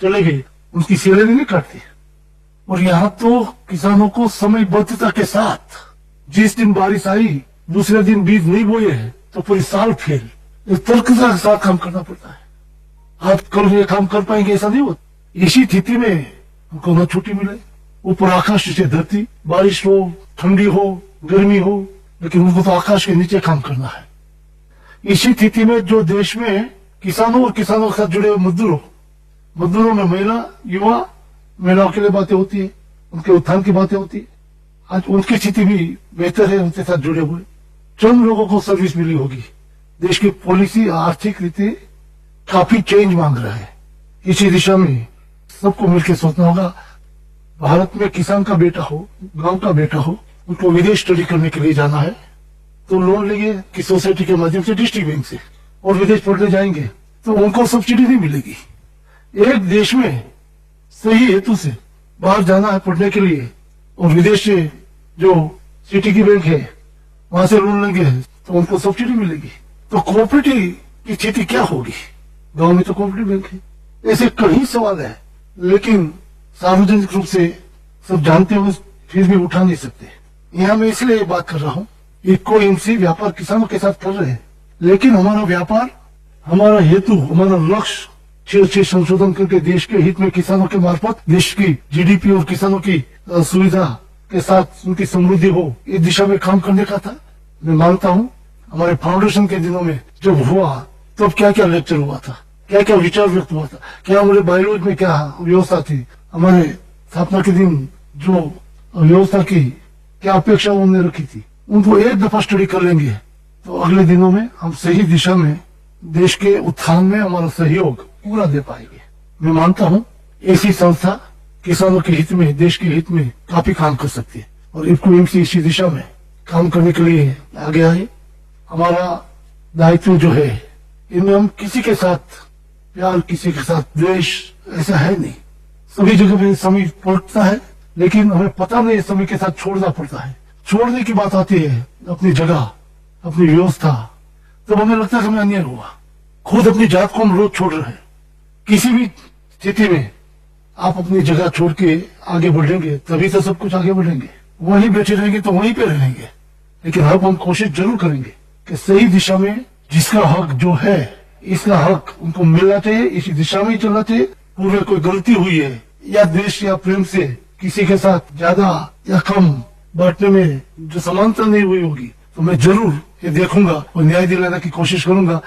चले गए, उनकी सैलरी नहीं काटती। और यहाँ तो किसानों को समयबद्धता के साथ, जिस दिन बारिश आई दूसरे दिन बीज नहीं बोए हैं तो पूरी साल फेल, इस तर्कता के साथ काम करना पड़ता है। आप कल ये काम कर पाएंगे ऐसा नहीं होता। इसी स्थिति में उनको न छुट्टी मिले, ऊपर आकाश से धरती, बारिश हो, ठंडी हो, गर्मी हो, लेकिन उनको तो आकाश के नीचे काम करना है। इसी स्थिति में जो देश में किसानों और किसानों के साथ जुड़े हुए मजदूरों में महिला, युवा, महिलाओं के लिए बातें होती है, उनके उत्थान की बातें होती है। आज उनकी स्थिति भी बेहतर है, उनके साथ जुड़े हुए चंद लोगों को सर्विस मिली होगी। देश की पॉलिसी, आर्थिक रीति काफी चेंज मांग रहा है। इसी दिशा में सबको मिलकर सोचना होगा। भारत में किसान का बेटा हो, गांव का बेटा हो, उनको विदेश स्टडी करने के लिए जाना है तो लोन लेंगे कि सोसाइटी के माध्यम से, डिस्ट्रिक्ट बैंक से, और विदेश पढ़ने जाएंगे तो उनको सब्सिडी नहीं मिलेगी। एक देश में सही हेतु से बाहर जाना है पढ़ने के लिए और विदेश से जो सिटी की बैंक है वहां से लोन लेंगे तो उनको सब्सिडी मिलेगी। तो कोऑपरेटिव की स्थिति क्या होगी? गांव में तो कोऑपरेटिव बैंक है। ऐसे कई सवाल है, लेकिन सार्वजनिक रूप से सब जानते हुए फिर भी उठा नहीं सकते। यहाँ मैं इसलिए ये बात कर रहा हूँ, इको एमसी व्यापार किसानों के साथ कर रहे हैं, लेकिन हमारा व्यापार, हमारा हेतु, हमारा लक्ष्य अच्छे संशोधन करके देश के हित में किसानों के मार्फत देश की जीडीपी और किसानों की सुविधा के साथ उनकी समृद्धि हो, इस दिशा में काम करने का था। मैं मानता हूँ हमारे फाउंडेशन के दिनों में जब हुआ तब क्या क्या लेक्चर हुआ था, क्या क्या विचार व्यक्त हुआ था, क्या हमारे बायोलॉजी में क्या व्यवस्था थी, हमारे स्थापना के दिन जो व्यवस्था की क्या अपेक्षा उन्होंने रखी थी, उनको एक दफा स्टडी कर लेंगे तो अगले दिनों में हम सही दिशा में देश के उत्थान में हमारा सहयोग पूरा दे पाएंगे। मैं मानता हूँ ऐसी संस्था किसानों के हित में, देश के हित में काफी काम कर सकती है और इनको एमसी इसी दिशा में काम करने के लिए आगे आए। हमारा दायित्व जो है, इनमें हम किसी के साथ प्यार, किसी के साथ द्वेष ऐसा है नहीं। सभी जगह पे समय पड़ता है, लेकिन हमें पता नहीं समय के साथ छोड़ना पड़ता है। छोड़ने की बात आती है अपनी जगह, अपनी व्यवस्था, तब हमें लगता है कि हमें अन्याय हुआ। खुद अपनी जात को हम रोज छोड़ रहे हैं। किसी भी स्थिति में आप अपनी जगह छोड़ के आगे बढ़ेंगे तभी तो सब कुछ आगे बढ़ेंगे। वहीं बैठे रहेंगे तो वहीं पे रहेंगे। लेकिन अब हम कोशिश जरूर करेंगे कि सही दिशा में जिसका हक जो है, इसका हक उनको मिलना चाहिए, इसी दिशा में ही चलना चाहिए। पूर्व में कोई गलती हुई है या देश या प्रेम से किसी के साथ ज्यादा या कम बांटने में जो समानता नहीं हुई होगी तो मैं जरूर ये देखूंगा और न्याय दिलाने की कोशिश करूंगा।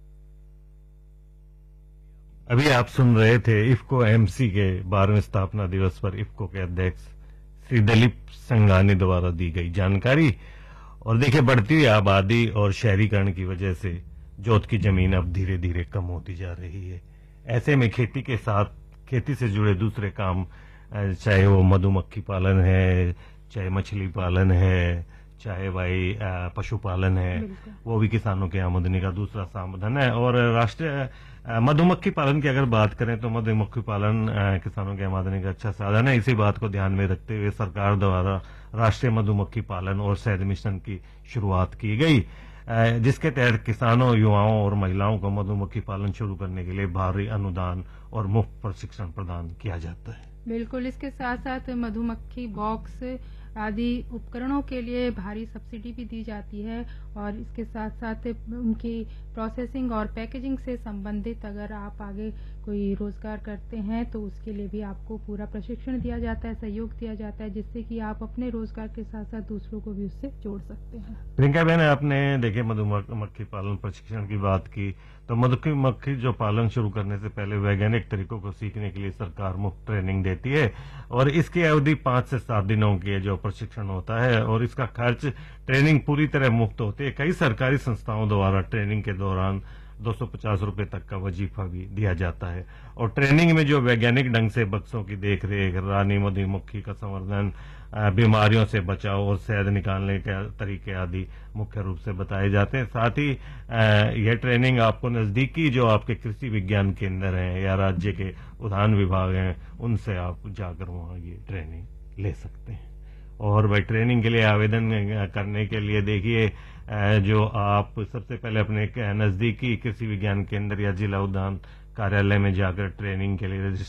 अभी आप सुन रहे थे इफको एमसी के 12वें स्थापना दिवस पर इफको के अध्यक्ष श्री दिलीप संघानी द्वारा दी गई जानकारी। और देखिए, बढ़ती हुई आबादी और शहरीकरण की वजह से जोत की जमीन अब धीरे धीरे कम होती जा रही है। ऐसे में खेती के साथ खेती से जुड़े दूसरे काम, चाहे वो मधुमक्खी पालन है, चाहे मछली पालन है, चाहे भाई पशुपालन है, वो भी किसानों की आमदनी का दूसरा साधन है। और राष्ट्रीय मधुमक्खी पालन की अगर बात करें तो मधुमक्खी पालन किसानों की आमदनी का अच्छा साधन है। इसी बात को ध्यान में रखते हुए सरकार द्वारा राष्ट्रीय मधुमक्खी पालन और शहद मिशन की शुरुआत की गई, जिसके तहत किसानों, युवाओं और महिलाओं को मधुमक्खी पालन शुरू करने के लिए भारी अनुदान और मुफ्त प्रशिक्षण प्रदान किया जाता है। बिल्कुल, इसके साथ साथ मधुमक्खी बॉक्स आदि उपकरणों के लिए भारी सब्सिडी भी दी जाती है। और इसके साथ साथ उनकी प्रोसेसिंग और पैकेजिंग से संबंधित अगर आप आगे कोई रोजगार करते हैं तो उसके लिए भी आपको पूरा प्रशिक्षण दिया जाता है, सहयोग दिया जाता है, जिससे कि आप अपने रोजगार के साथ साथ दूसरों को भी उससे जोड़ सकते हैं। प्रियंका बहन, आपने देखे मधुमक्खी पालन प्रशिक्षण की बात की, तो मधुमक्खी जो पालन शुरू करने से पहले वैज्ञानिक तरीकों को सीखने के लिए सरकार मुफ्त ट्रेनिंग देती है और इसकी अवधि 5 से 7 दिनों की जो प्रशिक्षण होता है और इसका खर्च, ट्रेनिंग पूरी तरह मुफ्त होती है। कई सरकारी संस्थाओं द्वारा ट्रेनिंग के दौरान 250 रुपए तक का वजीफा भी दिया जाता है। और ट्रेनिंग में जो वैज्ञानिक ढंग से बक्सों की देखरेख, रानी मधुमक्खी का संवर्धन, बीमारियों से बचाव और शहद निकालने के तरीके आदि मुख्य रूप से बताए जाते हैं। साथ ही यह ट्रेनिंग आपको नजदीकी जो आपके कृषि विज्ञान केंद्र हैं या राज्य के उद्यान विभाग हैं, उनसे आप जाकर वहां ये ट्रेनिंग ले सकते हैं। और भाई, ट्रेनिंग के लिए आवेदन करने के लिए देखिए, जो आप सबसे पहले अपने नजदीकी कृषि विज्ञान केंद्र या जिला उद्यान कार्यालय में जाकर ट्रेनिंग के लिए